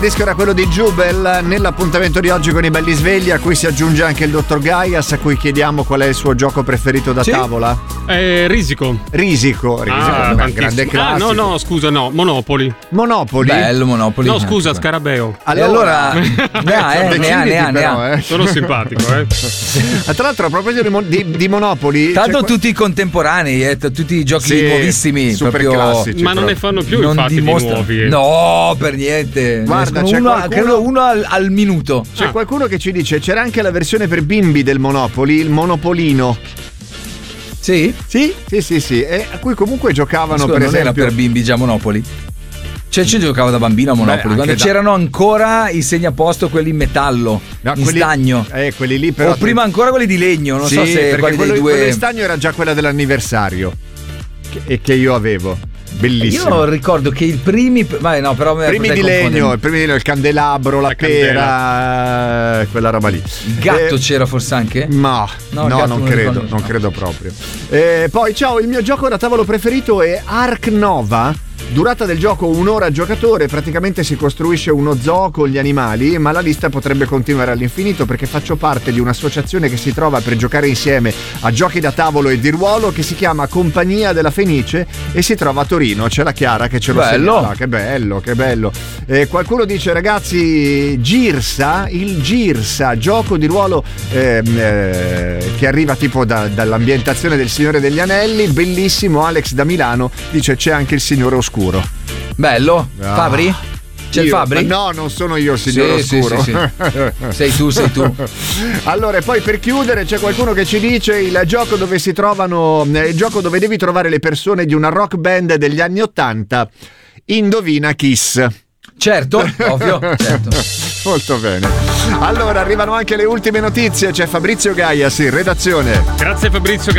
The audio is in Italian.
Il disco era quello di Jubel. Nell'appuntamento di oggi con i belli svegli, a cui si aggiunge anche il dottor Gaias, a cui chiediamo qual è il suo gioco preferito da tavola. Risico. Risico, grande classico. No, scusa, Monopoli. Bello Monopoli. No, scusa, Scarabeo. Allora ne ha. Sono simpatico, Tra l'altro, a proposito di Monopoli, tanto tutti contemporanei, tutti i giochi nuovissimi, super proprio classici. Ma non ne fanno più infatti di nuovi. No, per niente. Guarda, uno al minuto. C'è qualcuno che ci dice c'era anche la versione per bimbi del Monopoli, il Monopolino. Sì? Sì, e a cui comunque giocavano. Scusa, per non esempio era per bimbi già Monopoli? Cioè ci giocavo da bambino a Monopoli, quando c'erano ancora i segnaposto, quelli in metallo, stagno. Quelli lì però. O prima ancora quelli di legno, non so se quelli dei due. Quello in stagno era già quella dell'anniversario che io avevo. Bellissimo. Io ricordo che i primi di legno, il candelabro, la pera, quella roba lì. Il gatto c'era forse anche? No, non credo proprio. Poi ciao, il mio gioco da tavolo preferito è Ark Nova. Durata del gioco 1 ora a giocatore, praticamente si costruisce uno zoo con gli animali, ma la lista potrebbe continuare all'infinito perché faccio parte di un'associazione che si trova per giocare insieme a giochi da tavolo e di ruolo che si chiama Compagnia della Fenice e si trova a Torino. C'è la Chiara che ce lo segnala. Che bello. Qualcuno dice ragazzi, il Girsa, gioco di ruolo che arriva tipo dall'ambientazione del Signore degli Anelli, bellissimo. Alex da Milano dice c'è anche il Signore Oscuro. Bello. Fabri? C'è il Fabri? No, non sono io il Signore Oscuro. Sì. Sei tu. Allora, e poi per chiudere c'è qualcuno che ci dice il gioco dove si trovano, il gioco dove devi trovare le persone di una rock band degli anni '80. Indovina Kiss. Certo, ovvio, certo. Molto bene. Allora arrivano anche le ultime notizie. C'è Fabrizio Gaias in redazione. Grazie Fabrizio.